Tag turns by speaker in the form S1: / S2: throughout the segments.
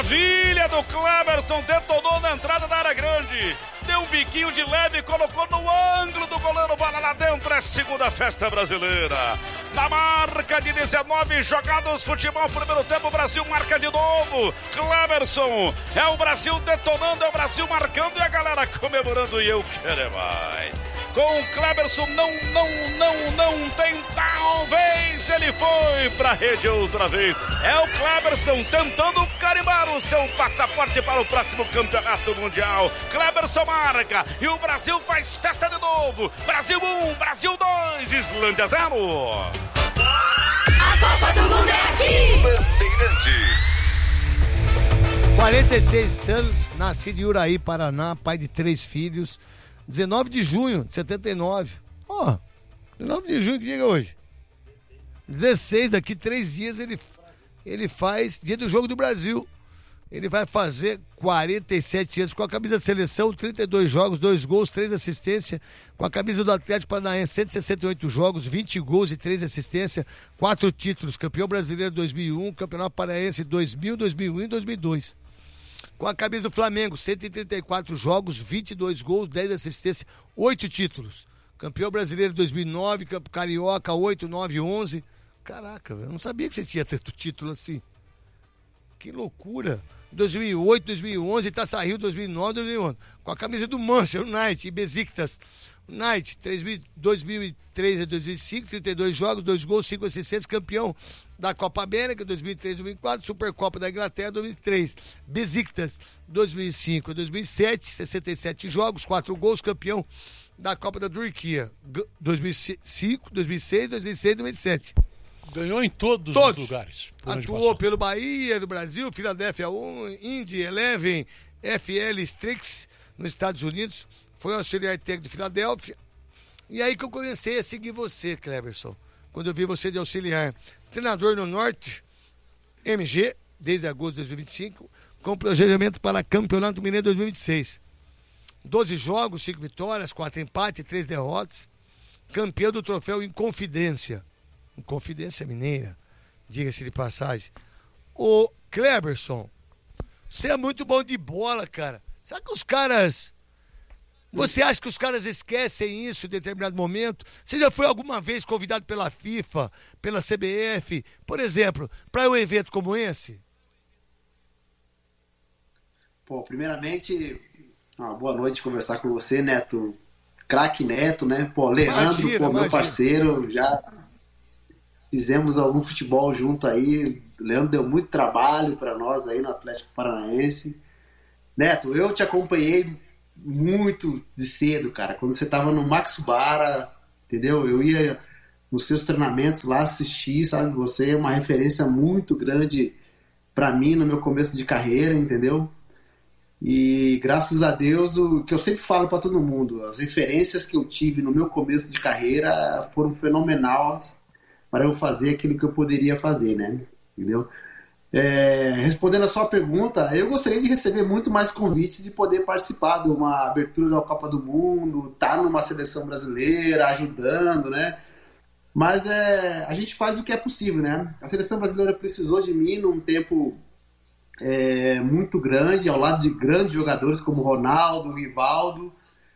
S1: maravilha do Cleberson, detonou na entrada da área grande. Deu um biquinho de leve e colocou no ângulo do goleiro, bola lá dentro, é segunda festa brasileira. Na marca de 19 jogados, futebol, primeiro tempo, o Brasil marca de novo. Cleberson, é o Brasil detonando, é o Brasil marcando e a galera comemorando, e eu quero mais. Com o Cleberson não tem, talvez ele foi pra rede outra vez. É o Cleberson tentando carimbar o seu passaporte para o próximo campeonato mundial. Cleberson marca e o Brasil faz festa de novo. Brasil 1, Brasil 2, Islândia 0.
S2: A Copa do Mundo é aqui.
S3: Bandeirantes.
S4: 46 anos, nascido em Uraí, Paraná, pai de 3 filhos. 19 de junho de 79. 19 de junho, que dia é hoje? 16, daqui 3 dias ele faz dia do Jogo do Brasil. Ele vai fazer 47 anos com a camisa da seleção, 32 jogos, 2 gols, 3 assistências. Com a camisa do Atlético Paranaense, 168 jogos, 20 gols e 3 assistências. 4 títulos, campeão brasileiro 2001, campeonato paraense 2000, 2001 e 2002. Com a camisa do Flamengo, 134 jogos, 22 gols, 10 assistências, 8 títulos. Campeão brasileiro 2009, Carioca 8, 9, 11. Caraca, eu não sabia que você tinha tanto título assim. Que loucura. 2008, 2011, Taça Rio, 2009, 2011. Com a camisa do Manchester United e Besiktas. United, 2003 a 2005, 32 jogos, 2 gols, 5 assistências, campeão da Copa América, 2003 2004, Supercopa da Inglaterra, 2003. Besiktas, 2005 a 2007, 67 jogos, 4 gols, campeão da Copa da Turquia, 2005, 2006, 2006 2007.
S5: Ganhou em todos os lugares.
S4: Atuou pelo Bahia, do Brasil, Philadelphia 1, Indy 11, FL Strix, nos Estados Unidos. Foi auxiliar técnico de Filadélfia. E aí que eu comecei a seguir você, Cleberson. Quando eu vi você de auxiliar. Treinador no Norte, MG, desde agosto de 2025, com planejamento para Campeonato Mineiro 2026. 12 jogos, 5 vitórias, 4 empates, 3 derrotas. Campeão do troféu Inconfidência. Inconfidência Mineira, diga-se de passagem. Ô, Cleberson, você é muito bom de bola, cara. Sabe que os caras... Você acha que os caras esquecem isso em determinado momento? Você já foi alguma vez convidado pela FIFA, pela CBF, por exemplo, para um evento como esse?
S6: Pô, primeiramente, uma boa noite conversar com você, Neto. Craque Neto, né? Pô, Leandro, meu parceiro, já fizemos algum futebol junto aí. O Leandro deu muito trabalho para nós aí no Atlético Paranaense. Neto, eu te acompanhei muito de cedo, cara, quando você tava no Max Bara, entendeu? Eu ia nos seus treinamentos lá assistir, sabe? Você é uma referência muito grande para mim no meu começo de carreira, entendeu? E graças a Deus, o que eu sempre falo para todo mundo, as referências que eu tive no meu começo de carreira foram fenomenais para eu fazer aquilo que eu poderia fazer, né? Entendeu? Respondendo a sua pergunta, eu gostaria de receber muito mais convites de poder participar de uma abertura da Copa do Mundo, estar numa seleção brasileira, ajudando, né? Mas a gente faz o que é possível, né? A seleção brasileira precisou de mim num tempo muito grande, ao lado de grandes jogadores como Ronaldo, Rivaldo,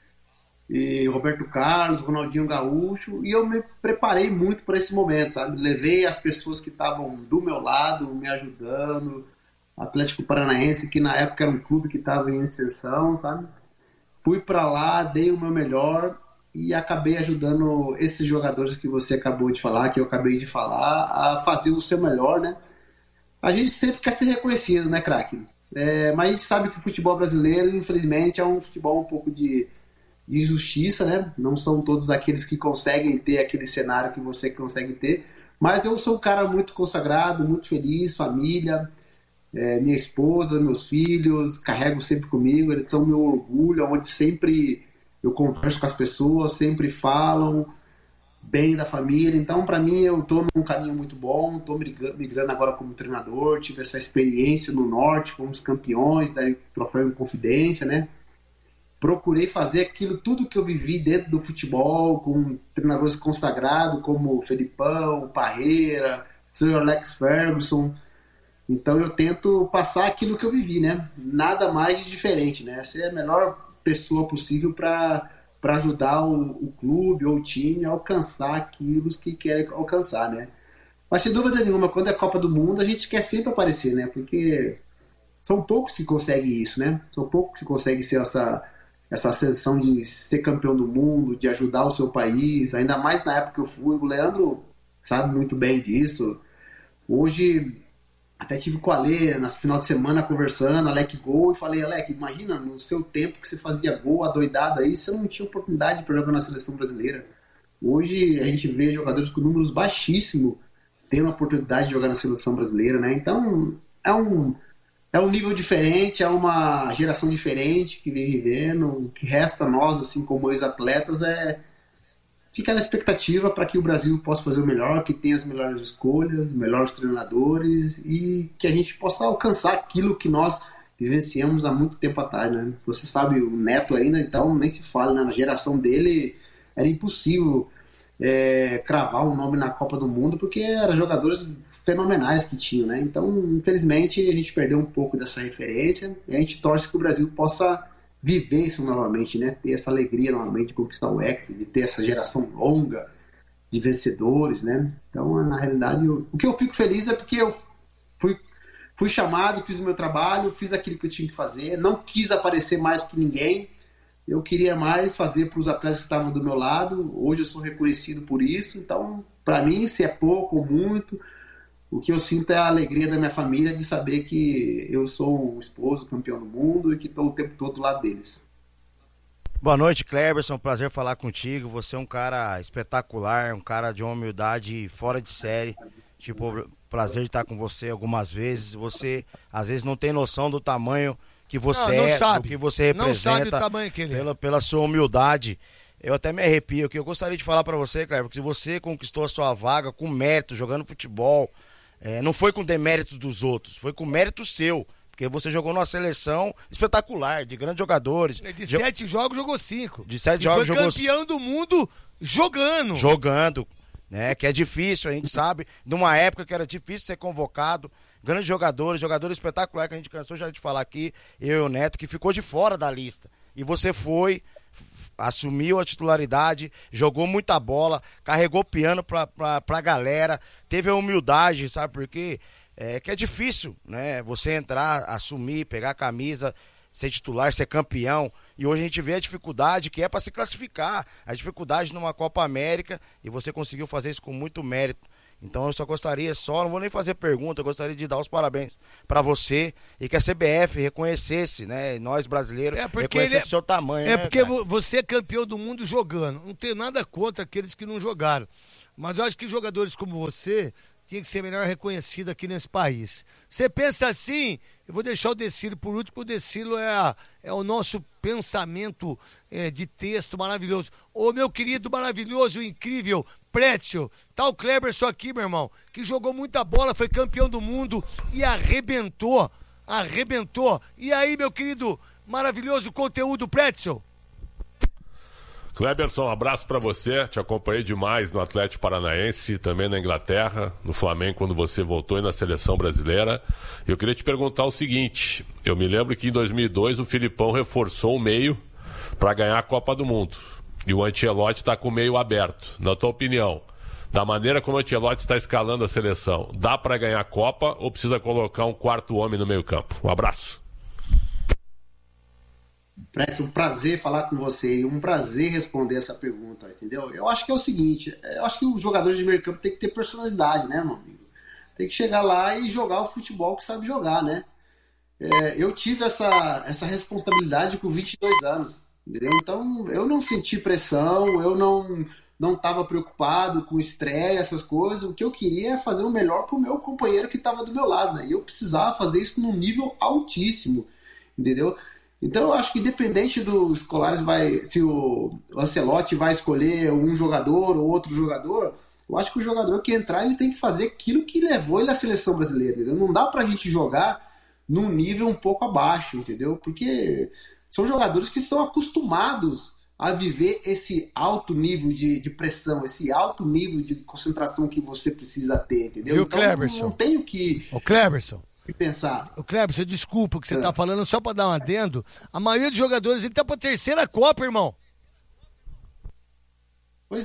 S6: e Roberto Carlos, Ronaldinho Gaúcho, e eu me preparei muito para esse momento, sabe? Levei as pessoas que estavam do meu lado, me ajudando, Atlético Paranaense, que na época era um clube que estava em ascensão, sabe? Fui para lá, dei o meu melhor e acabei ajudando esses jogadores que você acabou de falar, que eu acabei de falar, a fazer o seu melhor, né? A gente sempre quer ser reconhecido, né, craque? Mas a gente sabe que o futebol brasileiro, infelizmente, é um futebol um pouco de injustiça, né? Não são todos aqueles que conseguem ter aquele cenário que você consegue ter, mas eu sou um cara muito consagrado, muito feliz, família, minha esposa, meus filhos, carrego sempre comigo, eles são meu orgulho, onde sempre eu converso com as pessoas, sempre falam bem da família. Então, para mim, eu tô num caminho muito bom, tô migrando agora como treinador, tive essa experiência no Norte, fomos campeões da Troféu Inconfidência, né? Procurei fazer aquilo, tudo que eu vivi dentro do futebol, com treinadores consagrados como Felipão, Parreira, Sir Alex Ferguson. Então eu tento passar aquilo que eu vivi, né? Nada mais de diferente, né? Ser a melhor pessoa possível para ajudar o clube ou o time a alcançar aquilo que querem alcançar, né? Mas sem dúvida nenhuma, quando é Copa do Mundo, a gente quer sempre aparecer, né? Porque são poucos que conseguem isso, né? São poucos que conseguem ser essa ascensão de ser campeão do mundo, de ajudar o seu país, ainda mais na época que eu fui. O Leandro sabe muito bem disso. Hoje, até tive com o Ale no final de semana conversando, Alec gol, e falei, Alec, imagina, no seu tempo que você fazia gol, adoidado aí, você não tinha oportunidade para jogar na seleção brasileira. Hoje a gente vê jogadores com números baixíssimos tendo a oportunidade de jogar na seleção brasileira, né? Então, é um nível diferente, é uma geração diferente que vem vivendo. O que resta a nós, assim, como ex-atletas, é ficar na expectativa para que o Brasil possa fazer o melhor, que tenha as melhores escolhas, os melhores treinadores e que a gente possa alcançar aquilo que nós vivenciamos há muito tempo atrás, né? Você sabe, o Neto ainda, então, nem se fala, né? Na geração dele era impossível cravar um nome na Copa do Mundo, porque eram jogadores fenomenais que tinham, né? Então, infelizmente, a gente perdeu um pouco dessa referência e a gente torce que o Brasil possa viver isso novamente, né? Ter essa alegria novamente de conquistar o Hexa, de ter essa geração longa de vencedores, né? Então, na realidade, o que eu fico feliz é porque eu fui chamado, fiz o meu trabalho, fiz aquilo que eu tinha que fazer, não quis aparecer mais que ninguém. Eu queria mais fazer para os atletas que estavam do meu lado. Hoje eu sou reconhecido por isso. Então, para mim, se é pouco ou muito, o que eu sinto é a alegria da minha família de saber que eu sou um esposo campeão do mundo e que estou o tempo todo do lado deles.
S3: Boa noite, Cleberson. Prazer falar contigo. Você é um cara espetacular, um cara de uma humildade fora de série. Tipo, prazer de estar com você algumas vezes. Você, às vezes, não tem noção do tamanho que você do que você representa,
S4: não sabe o tamanho que ele é.
S3: Pela sua humildade. Eu até me arrepio, que eu gostaria de falar para você, Cleber, que você conquistou a sua vaga com mérito, jogando futebol, não foi com deméritos dos outros, foi com mérito seu, porque você jogou numa seleção espetacular, de grandes jogadores.
S4: De 7 jogos jogou 5.
S3: De 7 jogos jogou 5.
S4: Foi campeão do mundo jogando.
S3: Jogando, né, que é difícil, a gente sabe, numa época que era difícil ser convocado. Grandes jogadores espetaculares que a gente cansou já de falar aqui, eu e o Neto, que ficou de fora da lista. E você foi, assumiu a titularidade, jogou muita bola, carregou piano pra galera, teve a humildade, sabe por quê? Que é difícil, né? Você entrar, assumir, pegar a camisa, ser titular, ser campeão. E hoje a gente vê a dificuldade que é para se classificar, a dificuldade numa Copa América, e você conseguiu fazer isso com muito mérito. Então eu só gostaria, não vou nem fazer pergunta, eu gostaria de dar os parabéns para você e que a CBF reconhecesse, né, nós brasileiros, reconhecesse o seu tamanho.
S4: Porque você é campeão do mundo jogando, não tenho nada contra aqueles que não jogaram, mas eu acho que jogadores como você tinha que ser melhor reconhecido aqui nesse país. Você pensa assim, eu vou deixar o Decilo por último, o Decilo é o nosso pensamento de texto maravilhoso. Ô meu querido, maravilhoso, incrível Pretzel, tá o Cleberson aqui, meu irmão, que jogou muita bola, foi campeão do mundo e arrebentou. E aí, meu querido, maravilhoso conteúdo, Pretzel?
S7: Cleberson, um abraço pra você, te acompanhei demais no Atlético Paranaense, também na Inglaterra, no Flamengo, quando você voltou e na Seleção Brasileira. Eu queria te perguntar o seguinte, eu me lembro que em 2002 o Filipão reforçou o meio para ganhar a Copa do Mundo. E o Ancelotti está com o meio aberto. Na tua opinião, da maneira como o Ancelotti está escalando a seleção, dá para ganhar a Copa ou precisa colocar um quarto homem no meio campo? Um abraço.
S6: Parece um prazer falar com você e um prazer responder essa pergunta, entendeu? Eu acho que é o seguinte, eu acho que os jogadores de meio campo tem que ter personalidade, né, meu amigo? Tem que chegar lá e jogar o futebol que sabe jogar, né? Eu tive essa responsabilidade com 22 anos. Entendeu? Então eu não senti pressão, eu não estava preocupado com estreia, essas coisas. O que eu queria é fazer o melhor para o meu companheiro que estava do meu lado, né? E eu precisava fazer isso num nível altíssimo, entendeu? Então eu acho que independente dos escolares, se o Ancelotti vai escolher um jogador ou outro jogador, eu acho que o jogador que entrar ele tem que fazer aquilo que levou ele à seleção brasileira, entendeu? Não dá pra gente jogar num nível um pouco abaixo, entendeu? Porque são jogadores que são acostumados a viver esse alto nível de pressão, esse alto nível de concentração que você precisa ter, entendeu?
S4: E o
S6: então
S4: Cleberson?
S6: Não tenho que...
S4: O Cleberson,
S6: que pensar.
S4: O Cleber, desculpa o que você tá falando, só para dar um adendo. A maioria dos jogadores, ele tá pra terceira Copa, irmão.
S6: Pois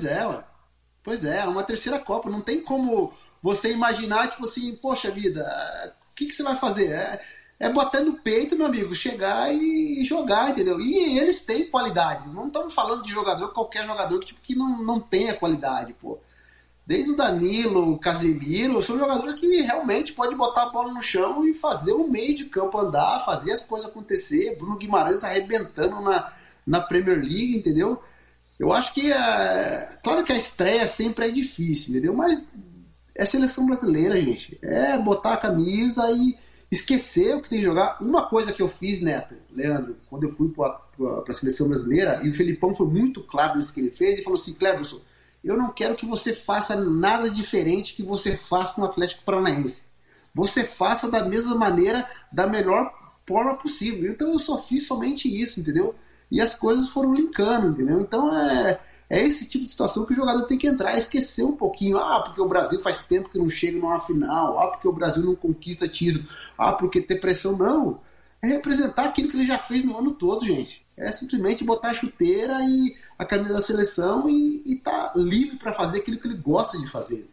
S6: é, uma terceira Copa. Não tem como você imaginar, tipo assim, poxa vida, o que você vai fazer? É botar no peito, meu amigo, chegar e jogar, entendeu? E eles têm qualidade. Não estamos falando de jogador, qualquer jogador que não tenha qualidade, pô. Desde o Danilo, o Casemiro, são jogadores que realmente podem botar a bola no chão e fazer o meio de campo andar, fazer as coisas acontecer. Bruno Guimarães arrebentando na Premier League, entendeu? Eu acho que, claro que a estreia sempre é difícil, entendeu? Mas é seleção brasileira, gente. É botar a camisa e esquecer o que tem que jogar. Uma coisa que eu fiz, Neto, Leandro, quando eu fui para a seleção brasileira, e o Felipão foi muito claro nisso que ele fez, ele falou assim, Cleberson, eu não quero que você faça nada diferente que você faça no Atlético Paranaense. Você faça da mesma maneira, da melhor forma possível. Então eu só fiz somente isso, entendeu? E as coisas foram linkando, entendeu? Então é esse tipo de situação que o jogador tem que entrar, esquecer um pouquinho. Porque o Brasil faz tempo que não chega numa final. Porque o Brasil não conquista título. Porque ter pressão. Não. É representar aquilo que ele já fez no ano todo, gente. É simplesmente botar a chuteira e a camisa da seleção e tá livre para fazer aquilo que ele gosta de fazer.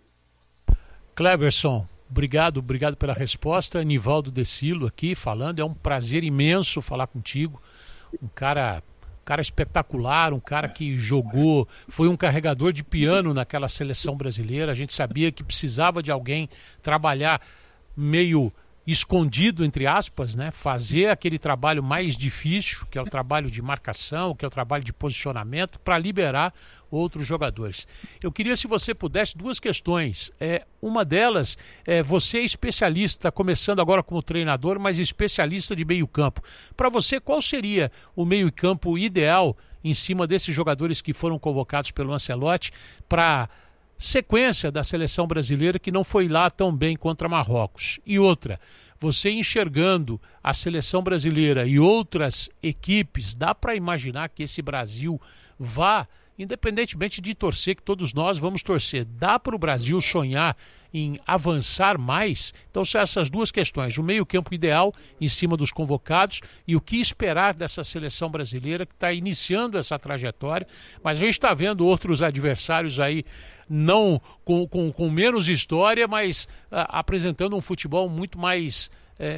S5: Cleberson, obrigado pela resposta. Nivaldo Decilo aqui falando. É um prazer imenso falar contigo. Um cara espetacular, um cara que jogou, foi um carregador de piano naquela seleção brasileira. A gente sabia que precisava de alguém trabalhar meio escondido, entre aspas, né? Fazer aquele trabalho mais difícil, que é o trabalho de marcação, que é o trabalho de posicionamento, para liberar outros jogadores. Eu queria, se você pudesse, duas questões. Uma delas, você é especialista, começando agora como treinador, mas especialista de meio campo. Para você, qual seria o meio campo ideal em cima desses jogadores que foram convocados pelo Ancelotti para sequência da seleção brasileira, que não foi lá tão bem contra Marrocos? E outra, você enxergando a seleção brasileira e outras equipes, dá para imaginar que esse Brasil vá, independentemente de torcer, que todos nós vamos torcer, dá para o Brasil sonhar em avançar mais? Então são essas duas questões, o meio-campo ideal em cima dos convocados e o que esperar dessa seleção brasileira que está iniciando essa trajetória, mas a gente está vendo outros adversários aí, não com menos história, mas apresentando um futebol muito mais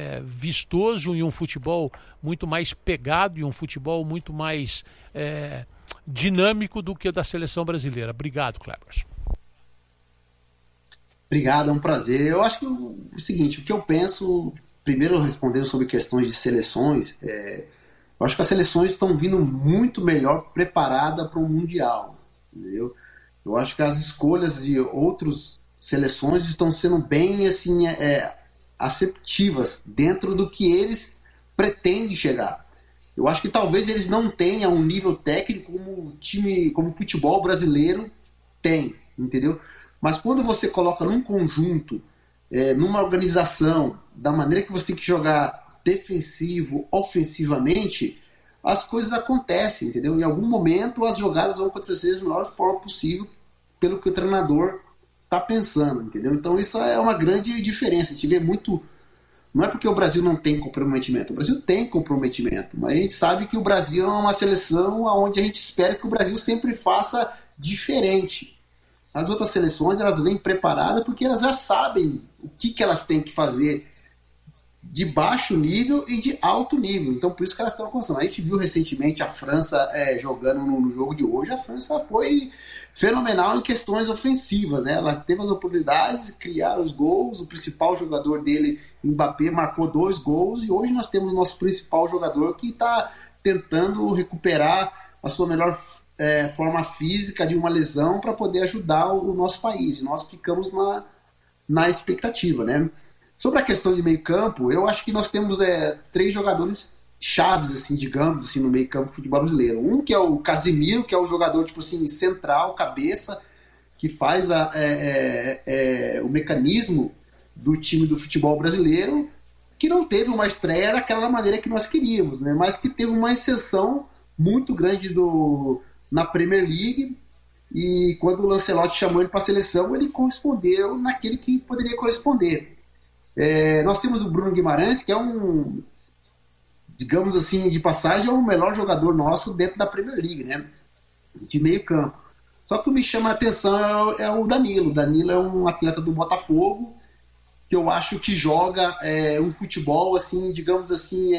S5: vistoso e um futebol muito mais pegado e um futebol muito mais dinâmico do que o da seleção brasileira. Obrigado, Cleberson.
S6: Obrigado, é um prazer. Eu acho que o seguinte, o que eu penso, primeiro respondendo sobre questões de seleções, eu acho que as seleções estão vindo muito melhor preparadas para o Mundial, entendeu? Eu acho que as escolhas de outras seleções estão sendo bem assim, aceptivas dentro do que eles pretendem chegar. Eu acho que talvez eles não tenham um nível técnico como o futebol brasileiro tem, entendeu? Mas quando você coloca num conjunto, numa organização, da maneira que você tem que jogar defensivo, ofensivamente, as coisas acontecem, entendeu? Em algum momento as jogadas vão acontecer da melhor forma possível pelo que o treinador está pensando, entendeu? Então isso é uma grande diferença. A gente vê muito... Não é porque o Brasil não tem comprometimento. O Brasil tem comprometimento, mas a gente sabe que o Brasil é uma seleção onde a gente espera que o Brasil sempre faça diferente. As outras seleções, elas vêm preparadas porque elas já sabem o que elas têm que fazer de baixo nível e de alto nível. Então, por isso que elas estão alcançando. A gente viu recentemente a França jogando no jogo de hoje. A França foi fenomenal em questões ofensivas, né? Ela teve as oportunidades de criar os gols. O principal jogador dele, Mbappé, marcou 2 gols. E hoje nós temos o nosso principal jogador que está tentando recuperar a sua melhor forma física de uma lesão para poder ajudar o nosso país. Nós ficamos na expectativa, né? Sobre a questão de meio campo, eu acho que nós temos 3 jogadores chaves, assim, digamos assim, no meio campo do futebol brasileiro. Um que é o Casemiro, que é o jogador tipo assim, central, cabeça, que faz o mecanismo do time do futebol brasileiro, que não teve uma estreia daquela maneira que nós queríamos, né? Mas que teve uma exceção muito grande na Premier League, e quando o Ancelotti chamou ele para a seleção, ele correspondeu naquele que poderia corresponder. Nós temos o Bruno Guimarães, que é digamos assim, de passagem, é o melhor jogador nosso dentro da Premier League, né? De meio campo. Só que o que me chama a atenção é o Danilo. O Danilo é um atleta do Botafogo, que eu acho que joga um futebol, assim, digamos assim,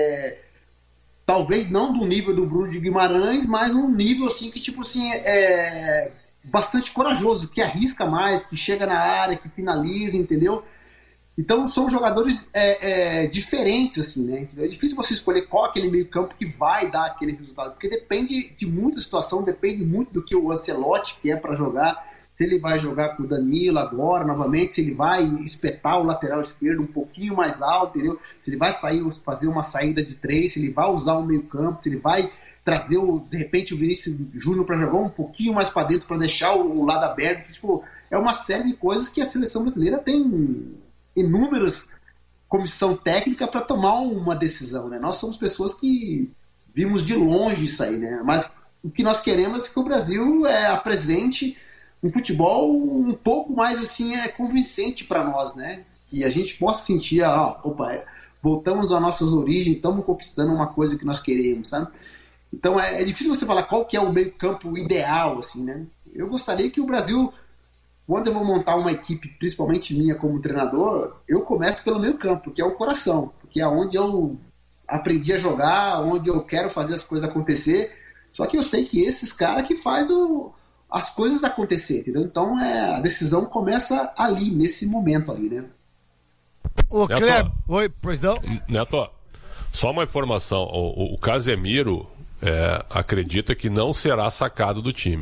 S6: talvez não do nível do Bruno de Guimarães, mas um nível, assim, que, tipo assim, é bastante corajoso, que arrisca mais, que chega na área, que finaliza, entendeu? Então, são jogadores diferentes, assim, né? É difícil você escolher qual aquele meio campo que vai dar aquele resultado, porque depende de muita situação, depende muito do que o Ancelotti quer para jogar, se ele vai jogar com o Danilo agora, novamente, se ele vai espetar o lateral esquerdo um pouquinho mais alto, entendeu? Se ele vai fazer uma saída de 3, se ele vai usar o meio campo, se ele vai trazer, de repente, o Vinícius Júnior para jogar um pouquinho mais para dentro, para deixar o lado aberto. Tipo, é uma série de coisas que a seleção brasileira tem inúmeras comissão técnica para tomar uma decisão, né? Nós somos pessoas que vimos de longe isso aí, né? Mas o que nós queremos é que o Brasil apresente um futebol um pouco mais assim convincente para nós, né? Que a gente possa sentir, voltamos às nossas origens, estamos conquistando uma coisa que nós queremos, sabe? Então é difícil você falar qual que é o meio campo ideal, assim, né? Eu gostaria que o Brasil, quando eu vou montar uma equipe, principalmente minha como treinador, eu começo pelo meio campo, que é o coração, que é onde eu aprendi a jogar, onde eu quero fazer as coisas acontecer. Só que eu sei que esses caras que fazem as coisas acontecer, entendeu? Então a decisão começa ali, nesse momento ali, né?
S4: Ô, Kleber, oi, presidente.
S7: Neto, só uma informação, o Casemiro acredita que não será sacado do time.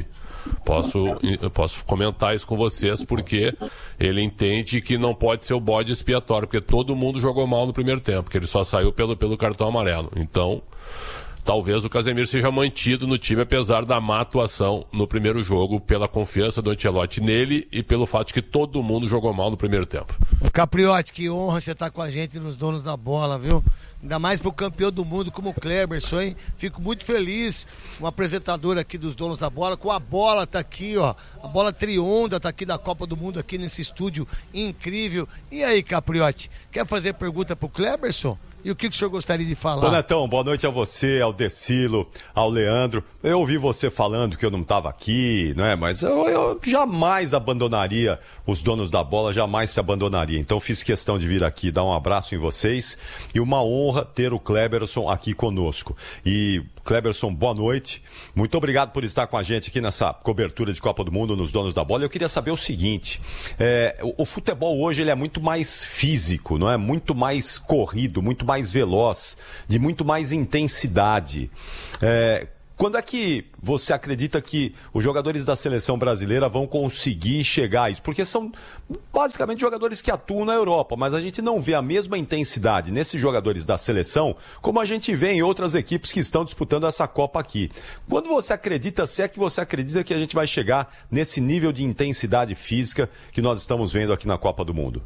S7: Posso comentar isso com vocês, porque ele entende que não pode ser o bode expiatório, porque todo mundo jogou mal no primeiro tempo, que ele só saiu pelo cartão amarelo. Então, talvez o Casemiro seja mantido no time, apesar da má atuação no primeiro jogo, pela confiança do Ancelotti nele e pelo fato de que todo mundo jogou mal no primeiro tempo.
S4: Capriotti, que honra você estar com a gente nos Donos da Bola, viu? Ainda mais pro campeão do mundo como o Cleberson, hein? Fico muito feliz, um apresentador aqui dos Donos da Bola, com a bola tá aqui, ó, a bola Trionda tá aqui da Copa do Mundo, aqui nesse estúdio incrível. E aí, Capriotti, quer fazer pergunta pro Cleberson? E o que o senhor gostaria de falar?
S8: Ô Netão, boa noite a você, ao Decilo, ao Leandro. Eu ouvi você falando que eu não estava aqui, não é? Mas eu jamais abandonaria os Donos da Bola, jamais se abandonaria. Então fiz questão de vir aqui dar um abraço em vocês e uma honra ter o Cleberson aqui conosco. E Cleberson, boa noite. Muito obrigado por estar com a gente aqui nessa cobertura de Copa do Mundo nos Donos da Bola. Eu queria saber o seguinte, o futebol hoje ele é muito mais físico, não é? Muito mais corrido, muito mais veloz, de muito mais intensidade. Quando é que você acredita que os jogadores da seleção brasileira vão conseguir chegar a isso? Porque são basicamente jogadores que atuam na Europa, mas a gente não vê a mesma intensidade nesses jogadores da seleção como a gente vê em outras equipes que estão disputando essa Copa aqui. Quando você acredita, se é que você acredita que a gente vai chegar nesse nível de intensidade física que nós estamos vendo aqui na Copa do Mundo?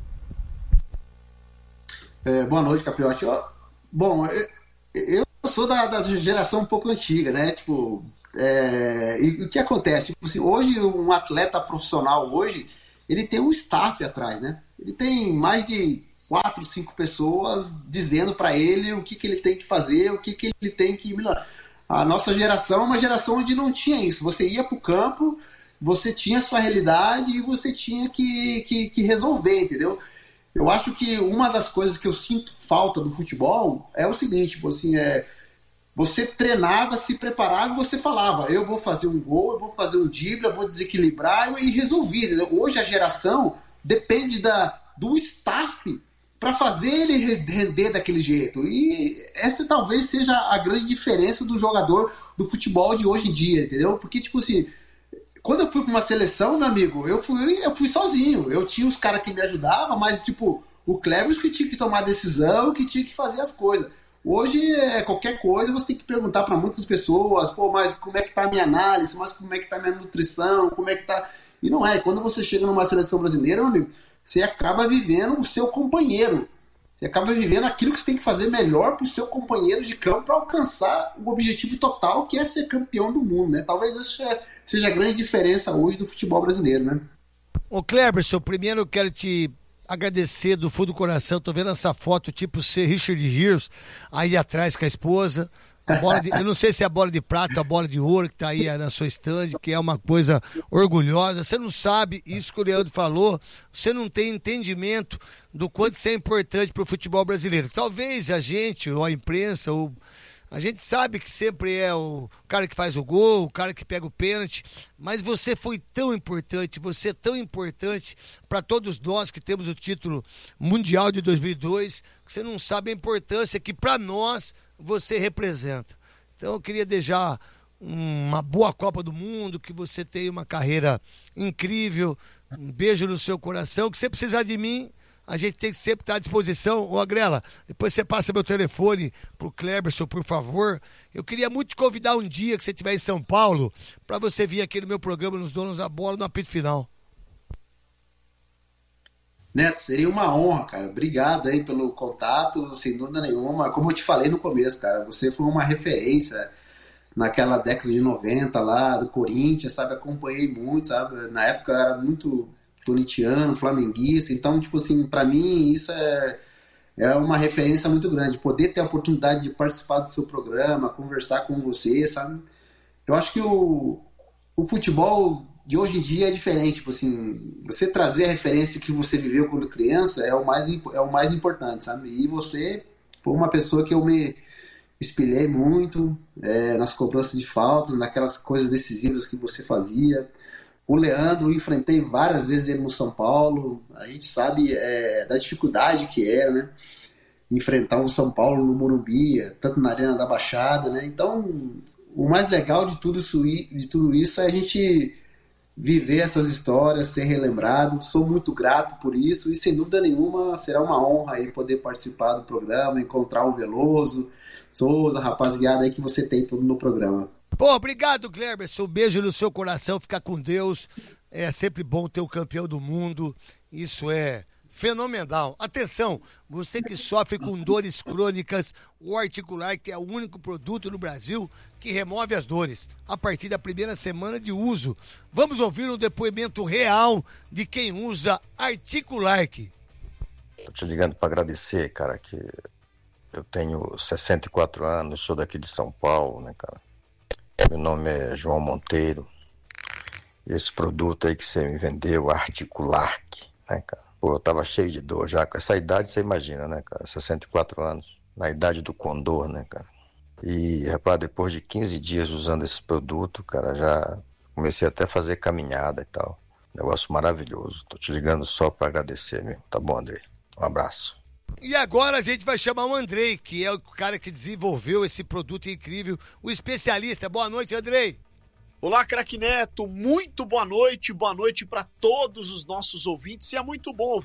S6: Boa noite, Capriotti. Bom, eu sou da geração um pouco antiga, né? Tipo, e o que acontece? Tipo assim, hoje, um atleta profissional hoje, ele tem um staff atrás, né? Ele tem mais de 4, 5 pessoas dizendo para ele o que ele tem que fazer, o que ele tem que melhorar. A nossa geração é uma geração onde não tinha isso. Você ia pro campo, você tinha a sua realidade e você tinha que resolver, entendeu? Eu acho que uma das coisas que eu sinto falta do futebol é o seguinte, tipo assim, você treinava, se preparava e você falava, eu vou fazer um gol, eu vou fazer um drible, eu vou desequilibrar e resolver. Entendeu? Hoje a geração depende do staff para fazer ele render daquele jeito. E essa talvez seja a grande diferença do jogador do futebol de hoje em dia, entendeu? Porque, tipo assim, quando eu fui para uma seleção, meu amigo, eu fui sozinho. Eu tinha os caras que me ajudavam, mas, tipo, o Cleberson que tinha que tomar a decisão, que tinha que fazer as coisas. Hoje, qualquer coisa, você tem que perguntar para muitas pessoas, pô, mas como é que tá a minha análise, mas como é que tá a minha nutrição, como é que tá... E não é, quando você chega numa seleção brasileira, meu amigo, você acaba vivendo o seu companheiro. Você acaba vivendo aquilo que você tem que fazer melhor pro seu companheiro de campo para alcançar o objetivo total, que é ser campeão do mundo, né? Talvez isso seja a grande diferença hoje do futebol brasileiro, né?
S4: Ô Cleberson, primeiro eu quero te agradecer do fundo do coração. Tô vendo essa foto tipo ser Richard Gere aí atrás com a esposa. Eu não sei se é a bola de prata ou a bola de ouro que tá aí na sua estande, que é uma coisa orgulhosa. Você não sabe isso que o Leandro falou, você não tem entendimento do quanto isso é importante para o futebol brasileiro. Talvez a gente, ou a imprensa, a gente sabe que sempre é o cara que faz o gol, o cara que pega o pênalti, mas você foi tão importante, você é tão importante para todos nós que temos o título mundial de 2002, que você não sabe a importância que para nós você representa. Então eu queria desejar uma boa Copa do Mundo, que você tenha uma carreira incrível, um beijo no seu coração, que se precisar de mim, a gente tem que sempre estar à disposição. Ô Agrela, depois você passa meu telefone pro Cleberson, por favor. Eu queria muito te convidar um dia que você estiver em São Paulo, para você vir aqui no meu programa, nos Donos da Bola, no apito final.
S6: Neto, seria uma honra, cara. Obrigado aí pelo contato, sem dúvida nenhuma. Como eu te falei no começo, cara, você foi uma referência naquela década de 90 lá, do Corinthians, sabe? Acompanhei muito, sabe? Na época eu era muito corintiano, flamenguista, então, tipo assim, pra mim isso é uma referência muito grande. Poder ter a oportunidade de participar do seu programa, conversar com você, sabe? Eu acho que o futebol de hoje em dia é diferente, tipo assim, você trazer a referência que você viveu quando criança é o mais importante, sabe? E você foi uma pessoa que eu me espelhei muito nas cobranças de falta, naquelas coisas decisivas que você fazia. O Leandro, eu enfrentei várias vezes ele no São Paulo, a gente sabe da dificuldade que era, né? Enfrentar o São Paulo no Morumbi, tanto na Arena da Baixada, né? Então, o mais legal de tudo isso é a gente viver essas histórias, ser relembrado. Sou muito grato por isso e sem dúvida nenhuma será uma honra aí poder participar do programa, encontrar o Veloso, Souza, a rapaziada aí que você tem todo no programa.
S4: Pô, obrigado, Cleberson. Um beijo no seu coração, fica com Deus. É sempre bom ter o campeão do mundo. Isso é fenomenal. Atenção, você que sofre com dores crônicas, o Articular, que é o único produto no Brasil que remove as dores a partir da primeira semana de uso. Vamos ouvir um depoimento real de quem usa Articular.
S9: Tô te ligando para agradecer, cara, que eu tenho 64 anos, sou daqui de São Paulo, né, cara? Meu nome é João Monteiro. Esse produto aí que você me vendeu, Articular, né, cara? Pô, eu tava cheio de dor já. Com essa idade, você imagina, né, cara? 64 anos. Na idade do condor, né, cara? E, rapaz, depois de 15 dias usando esse produto, cara, já comecei até a fazer caminhada e tal. Negócio maravilhoso. Tô te ligando só pra agradecer, meu. Tá bom, Andrei? Um abraço.
S4: E agora a gente vai chamar o Andrei, que é o cara que desenvolveu esse produto incrível, o especialista. Boa noite, Andrei.
S10: Olá, craque Neto, muito boa noite para todos os nossos ouvintes, e é muito bom